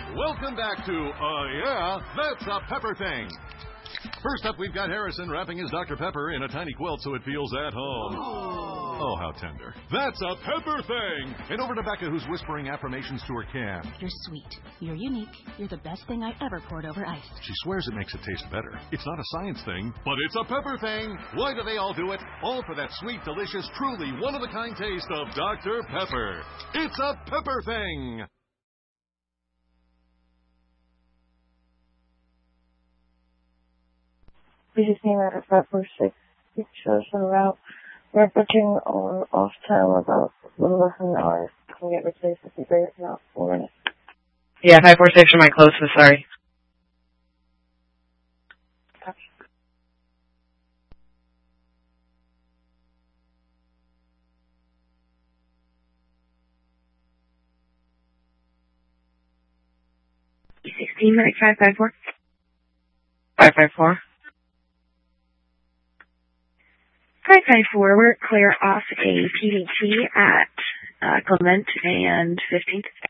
Welcome back to, yeah, That's a Pepper Thing. First up, we've got Harrison wrapping his Dr. Pepper in a tiny quilt so it feels at home. Oh, how tender. That's a Pepper Thing. And over to Becca, who's whispering affirmations to her can. You're sweet. You're unique. You're the best thing I ever poured over ice. She swears it makes it taste better. It's not a science thing, but it's a Pepper Thing. Why do they all do it? All for that sweet, delicious, truly one-of-a-kind taste of Dr. Pepper. It's a Pepper Thing. We just came out of 546. It shows en route. We're approaching on off time about a little less than an hour. Can we get replaced with the great now? 4 minutes. Yeah, 546 are my closest, sorry. Copy. E16, right, 554. 554. 554, we're clear off a PDT at Clement and 15th.